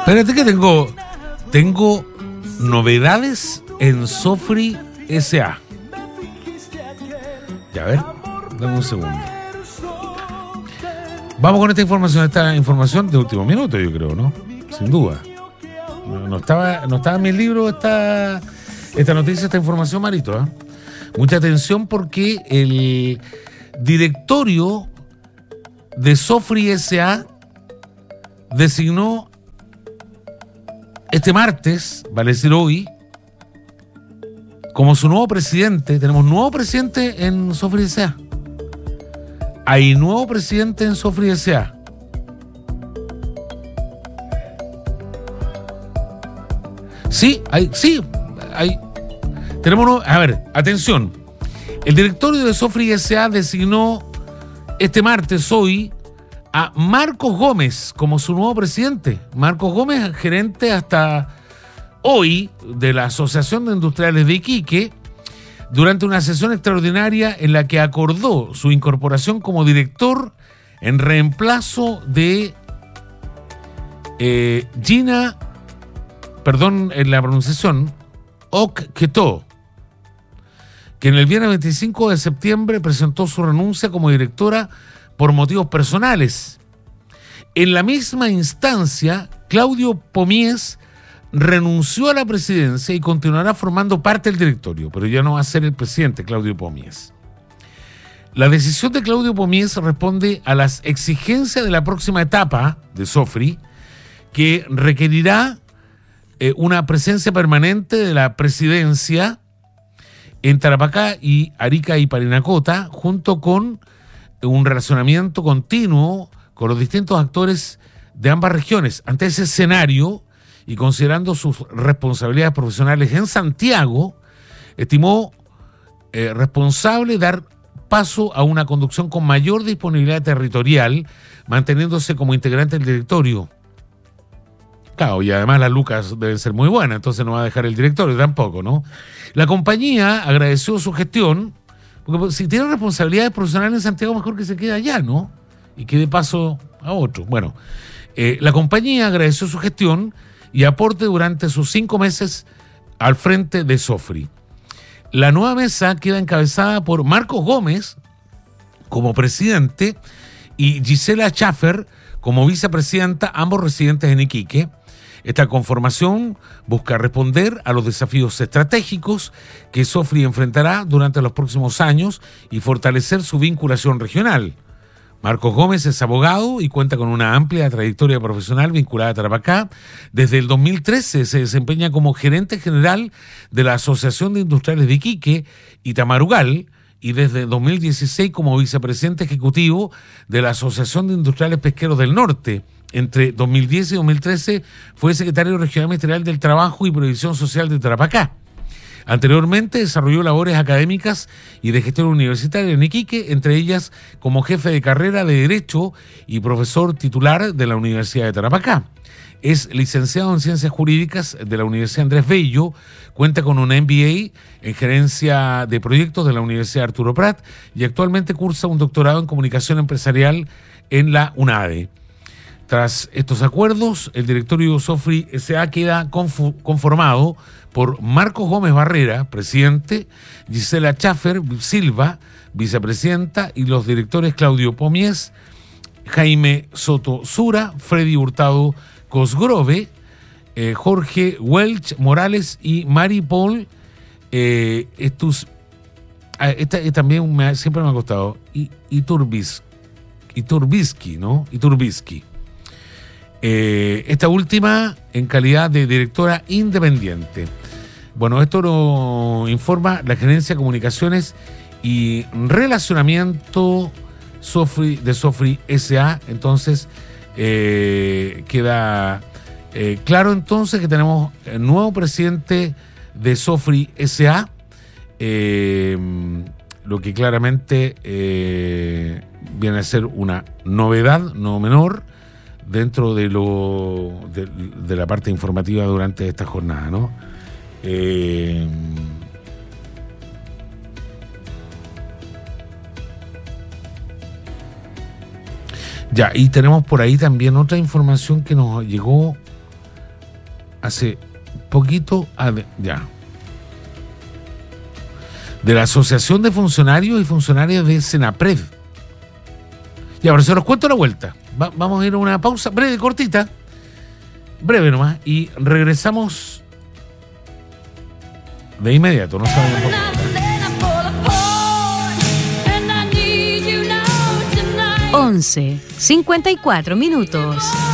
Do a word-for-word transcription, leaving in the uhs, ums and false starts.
Espérate que tengo, tengo novedades en Sofri S A. Ya, a ver, dame un segundo. Vamos con esta información, esta información de último minuto, yo creo, ¿no? Sin duda. No, no estaba, no estaba en mi libro esta, esta noticia, esta información, Marito, ¿eh? Mucha atención porque el directorio de Sofri S A designó este martes, vale decir hoy, como su nuevo presidente. Tenemos nuevo presidente en Sofri S A. Hay nuevo presidente en Sofri S A. Sí, hay, sí, hay. Tenemos nuevo, a ver, atención. El directorio de Sofri S A designó este martes, hoy, a Marcos Gómez como su nuevo presidente. Marcos Gómez, gerente hasta hoy de la Asociación de Industriales de Iquique, durante una sesión extraordinaria en la que acordó su incorporación como director en reemplazo de eh, Gina, perdón en la pronunciación, Okketo, que en el viernes veinticinco de septiembre presentó su renuncia como directora por motivos personales. En la misma instancia, Claudio Pomies renunció a la presidencia y continuará formando parte del directorio, pero ya no va a ser el presidente Claudio Pomies. La decisión de Claudio Pomies responde a las exigencias de la próxima etapa de Sofri, que requerirá eh, una presencia permanente de la presidencia en Tarapacá y Arica y Parinacota, junto con un relacionamiento continuo con los distintos actores de ambas regiones. Ante ese escenario y considerando sus responsabilidades profesionales en Santiago, estimó eh, responsable dar paso a una conducción con mayor disponibilidad territorial, manteniéndose como integrante del directorio. Claro, y además las lucas deben ser muy buenas, entonces no va a dejar el directorio tampoco, ¿no? La compañía agradeció su gestión, porque si tiene responsabilidades profesionales en Santiago, mejor que se quede allá, ¿no? Y que dé paso a otro. Bueno, eh, la compañía agradeció su gestión y aporte durante sus cinco meses al frente de Sofri. La nueva mesa queda encabezada por Marcos Gómez como presidente y Gisela Schaffer como vicepresidenta, ambos residentes en Iquique. Esta conformación busca responder a los desafíos estratégicos que Sofri enfrentará durante los próximos años y fortalecer su vinculación regional. Marcos Gómez es abogado y cuenta con una amplia trayectoria profesional vinculada a Tarapacá. Desde el dos mil trece se desempeña como gerente general de la Asociación de Industriales de Iquique y Tamarugal, y desde dos mil dieciséis como vicepresidente ejecutivo de la Asociación de Industriales Pesqueros del Norte. Entre dos mil diez y dos mil trece fue secretario regional ministerial del Trabajo y Previsión Social de Tarapacá. Anteriormente desarrolló labores académicas y de gestión universitaria en Iquique, entre ellas como jefe de carrera de Derecho y profesor titular de la Universidad de Tarapacá. Es licenciado en Ciencias Jurídicas de la Universidad Andrés Bello, cuenta con un M B A en Gerencia de Proyectos de la Universidad Arturo Prat y actualmente cursa un doctorado en Comunicación Empresarial en la UNADE. Tras estos acuerdos, el directorio Sofri S A queda conformado por Marcos Gómez Barrera, presidente, Gisela Schaffer Silva, vicepresidenta, y los directores Claudio Pomies, Jaime Soto Sura, Freddy Hurtado Cosgrove, eh, Jorge Welch Morales y Mari Paul eh, Estus, ah, esta, esta también me, siempre me ha costado, y, Iturbis, Iturbisky, ¿no? Iturbisky. Eh, esta última en calidad de directora independiente. Bueno, esto lo informa la Gerencia de Comunicaciones y Relacionamiento Sofri, de Sofri S A. Entonces, eh, queda eh, claro entonces que tenemos el nuevo presidente de Sofri S A, eh, lo que claramente eh, viene a ser una novedad no menor dentro de lo de, de la parte informativa durante esta jornada, ¿no? Eh, ya, y tenemos por ahí también otra información que nos llegó hace poquito, ya, de la Asociación de Funcionarios y Funcionarias de Senapred. Ya, pero se los cuento a la vuelta. Va, vamos a ir a una pausa breve, cortita, breve nomás, y regresamos de inmediato, no saben por qué. once, cincuenta y cuatro minutos.